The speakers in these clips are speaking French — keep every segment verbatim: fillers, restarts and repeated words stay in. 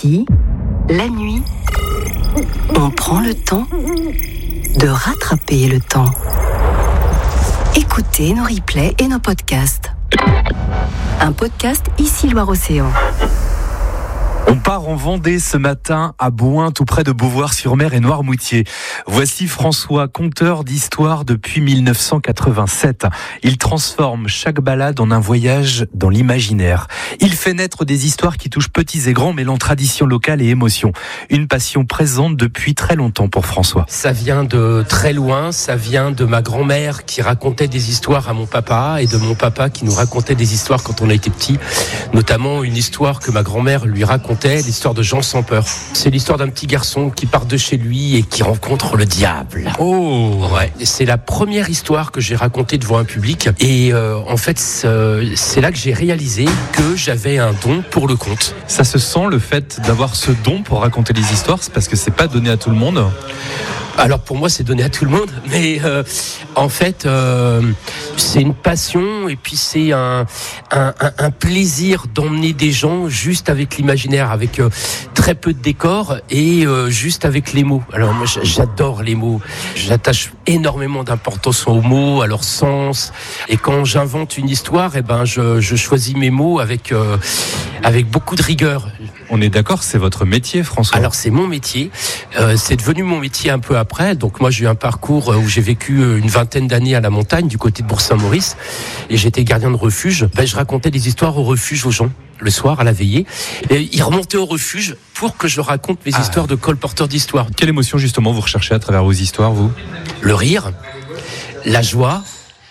Ici, la nuit, on prend le temps de rattraper le temps. Écoutez nos replays et nos podcasts. Un podcast Ici Loire-Océan. On part en Vendée ce matin à Bouin, tout près de Beauvoir-sur-Mer et Noirmoutier. Voici François, conteur d'histoires depuis mille neuf cent quatre-vingt-sept. Il transforme chaque balade en un voyage dans l'imaginaire. Il fait naître des histoires qui touchent petits et grands, mêlant tradition locale et émotion. Une passion présente depuis très longtemps pour François. Ça vient de très loin, ça vient de ma grand-mère qui racontait des histoires à mon papa et de mon papa qui nous racontait des histoires quand on était petit. Notamment une histoire que ma grand-mère lui racontait, l'histoire de Jean sans peur. C'est l'histoire d'un petit garçon qui part de chez lui et qui rencontre le diable. Oh ouais. C'est la première histoire que j'ai racontée devant un public et euh, en fait c'est là que j'ai réalisé que j'avais un don pour le conte. Ça se sent, le fait d'avoir ce don pour raconter des histoires, c'est parce que c'est pas donné à tout le monde. Alors pour moi c'est donné à tout le monde, mais euh, en fait euh, c'est une passion et puis c'est un, un, un plaisir d'emmener des gens juste avec l'imaginaire, avec euh, très peu de décors et euh, juste avec les mots. Alors moi j'adore les mots, j'attache énormément d'importance aux mots, à leur sens, et quand j'invente une histoire, eh ben je, je choisis mes mots avec, euh, avec beaucoup de rigueur. On est d'accord, c'est votre métier, François. Alors c'est mon métier, euh, c'est devenu mon métier un peu après. Donc moi j'ai eu un parcours où j'ai vécu une vingtaine d'années à la montagne du côté de Bourg-Saint-Maurice et j'étais gardien de refuge. Ben, je racontais des histoires au refuge aux gens le soir à la veillée. Et ils remontaient au refuge pour que je raconte mes ah. histoires de colporteurs d'histoires. Quelle émotion justement vous recherchez à travers vos histoires, vous ? Le rire, la joie.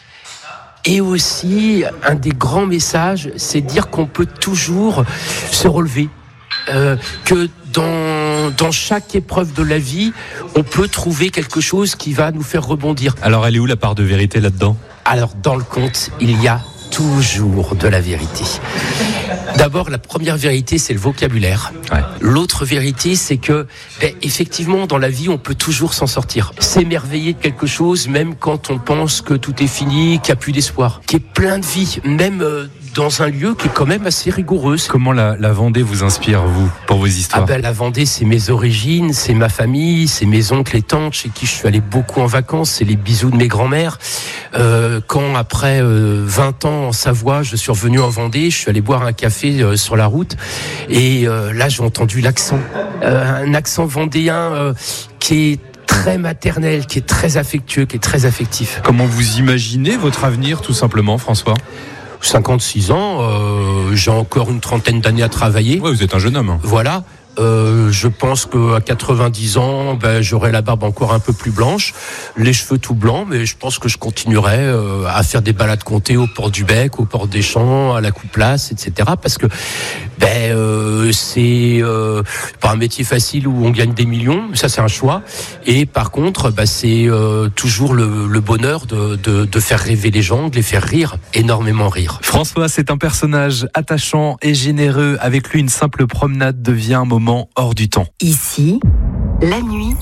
Et aussi, un des grands messages, c'est dire qu'on peut toujours se relever. Euh, que dans, dans chaque épreuve de la vie, on peut trouver quelque chose qui va nous faire rebondir. Alors elle est où la part de vérité là-dedans ? Alors dans le conte, il y a toujours de la vérité. D'abord, la première vérité, c'est le vocabulaire. Ouais. L'autre vérité, c'est que, ben, effectivement, dans la vie, on peut toujours s'en sortir. S'émerveiller de quelque chose, même quand on pense que tout est fini, qu'il n'y a plus d'espoir, qu'il y ait plein de vie, même euh, dans un lieu qui est quand même assez rigoureux. Comment la, la Vendée vous inspire, vous, pour vos histoires ? Ah ben, la Vendée, c'est mes origines, c'est ma famille, c'est mes oncles et tantes chez qui je suis allé beaucoup en vacances, c'est les bisous de mes grands-mères. Euh, quand, après euh, vingt ans en Savoie, je suis revenu en Vendée, je suis allé boire un café euh, sur la route et euh, là, j'ai entendu l'accent. Euh, un accent vendéen euh, qui est très maternel, qui est très affectueux, qui est très affectif. Comment vous imaginez votre avenir, tout simplement, François ? cinquante-six ans, euh, j'ai encore une trentaine d'années à travailler. Ouais, vous êtes un jeune homme. Voilà. Euh, je pense qu'à quatre-vingt-dix ans, ben, j'aurai la barbe encore un peu plus blanche, les cheveux tout blancs, mais je pense que je continuerai euh, à faire des balades comptées au port du Bec, au port des Champs, à la Coupe-Place, et cetera. Parce que ben, euh, c'est euh, pas un métier facile où on gagne des millions, ça c'est un choix. Et par contre, ben, c'est euh, toujours le, le bonheur de, de, de faire rêver les gens, de les faire rire, énormément rire. François, c'est un personnage attachant et généreux. Avec lui, une simple promenade devient un moment hors du temps. Ici, la nuit,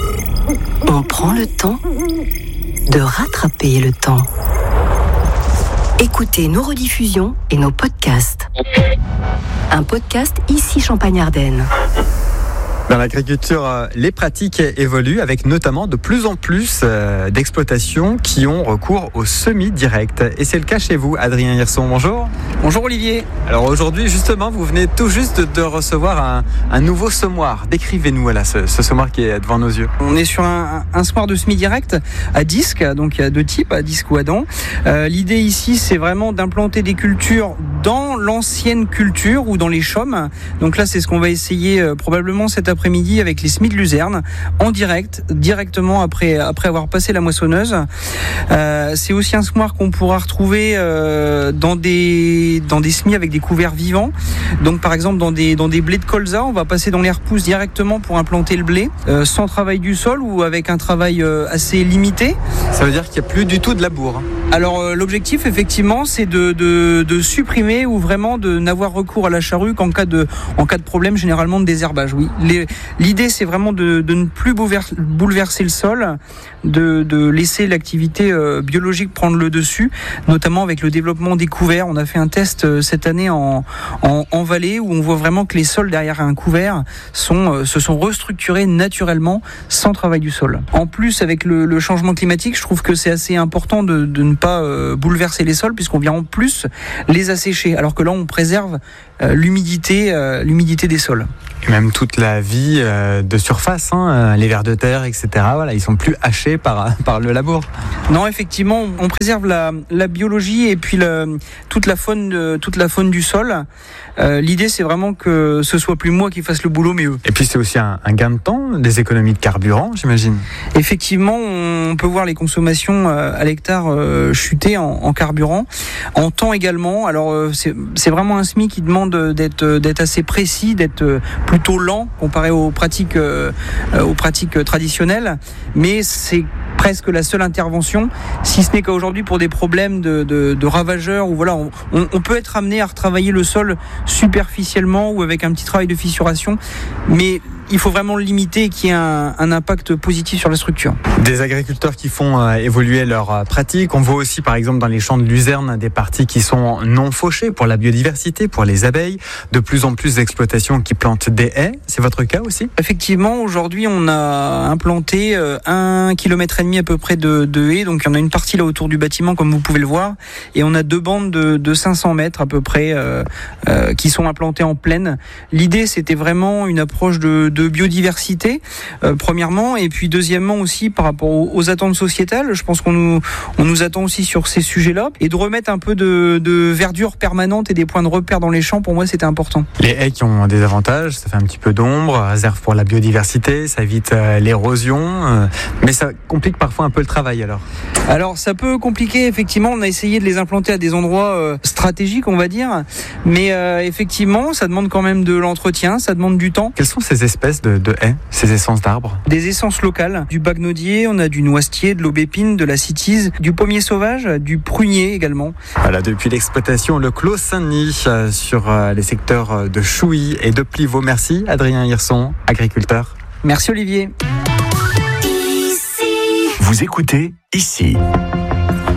on prend le temps de rattraper le temps. Écoutez nos rediffusions et nos podcasts. Un podcast Ici Champagne-Ardenne. Dans l'agriculture, les pratiques évoluent avec notamment de plus en plus d'exploitations qui ont recours au semis direct. Et c'est le cas chez vous, Adrien Hirson. Bonjour. Bonjour Olivier. Alors aujourd'hui, justement, vous venez tout juste de recevoir un, un nouveau semoir. Décrivez-nous voilà, ce, ce semoir qui est devant nos yeux. On est sur un, un semoir de semis direct à disque, donc il y a deux types, à disque ou à dent. Euh, l'idée ici, c'est vraiment d'implanter des cultures dans l'ancienne culture ou dans les chaumes. Donc là, c'est ce qu'on va essayer euh, probablement cet après après-midi avec les semis de luzerne en direct, directement après, après avoir passé la moissonneuse. Euh, c'est aussi un semoir qu'on pourra retrouver euh, dans, des, dans des semis avec des couverts vivants. Donc par exemple dans des, dans des blés de colza, on va passer dans les repousses directement pour implanter le blé, euh, sans travail du sol ou avec un travail euh, assez limité. Ça veut dire qu'il n'y a plus du tout de labour. Alors euh, l'objectif effectivement c'est de, de, de supprimer ou vraiment de n'avoir recours à la charrue qu'en cas de, en cas de problème généralement de désherbage. Oui. Les, l'idée c'est vraiment de, de ne plus bouleverser le sol, de, de laisser l'activité euh, biologique prendre le dessus, notamment avec le développement des couverts. On a fait un test euh, cette année en, en, en vallée où on voit vraiment que les sols derrière un couvert sont, euh, se sont restructurés naturellement sans travail du sol. En plus avec le, le changement climatique, je trouve que c'est assez important de, de ne pas euh, bouleverser les sols puisqu'on vient en plus les assécher, alors que là on préserve euh, l'humidité, euh, l'humidité des sols. Et même toute la vie euh, de surface, hein, les vers de terre, et cetera. Voilà, ils sont plus hachés par par le labour. Non, effectivement, on préserve la, la biologie et puis le, toute la faune, de, toute la faune du sol. Euh, l'idée, c'est vraiment que ce soit plus moi qui fasse le boulot, mais eux. Et puis c'est aussi un, un gain de temps, des économies de carburant, j'imagine. Effectivement, on peut voir les consommations à l'hectare euh, chuter en, en carburant, en temps également. Alors euh, c'est, c'est vraiment un S M I qui demande d'être d'être assez précis, d'être plutôt lent comparé aux pratiques euh, aux pratiques traditionnelles, mais c'est presque la seule intervention, si ce n'est qu'aujourd'hui pour des problèmes de, de, de ravageurs, ou voilà, on, on peut être amené à retravailler le sol superficiellement ou avec un petit travail de fissuration, mais il faut vraiment le limiter et qu'il y ait un, un impact positif sur la structure. Des agriculteurs qui font euh, évoluer leurs euh, pratiques. On voit aussi par exemple dans les champs de luzerne des parties qui sont non fauchées pour la biodiversité, pour les abeilles. De plus en plus d'exploitations qui plantent des haies. C'est votre cas aussi ? Effectivement, aujourd'hui on a implanté euh, un kilomètre et demi à peu près de, de haies. Donc il y en a une partie là autour du bâtiment comme vous pouvez le voir. Et on a deux bandes de, de cinq cents mètres à peu près euh, euh, qui sont implantées en plaine. L'idée c'était vraiment une approche de de biodiversité, euh, premièrement, et puis deuxièmement aussi par rapport aux, aux attentes sociétales. Je pense qu'on nous, on nous attend aussi sur ces sujets-là, et de remettre un peu de, de verdure permanente et des points de repère dans les champs, pour moi c'était important. Les haies qui ont des avantages, ça fait un petit peu d'ombre, réserve pour la biodiversité, ça évite euh, l'érosion, euh, mais ça complique parfois un peu le travail alors. Alors ça peut compliquer, effectivement, on a essayé de les implanter à des endroits euh, stratégiques on va dire, mais euh, effectivement ça demande quand même de l'entretien, ça demande du temps. Quelles sont ces espèces De, de haies, ces essences d'arbres? Des essences locales, du bagnodier, on a du noisetier, de l'aubépine, de la cytise, du pommier sauvage, du prunier également. Voilà, depuis l'exploitation Le Clos Saint-Denis euh, sur euh, les secteurs de Chouilly et de Plivaux. Merci Adrien Hirson, agriculteur. Merci Olivier. Vous écoutez Ici.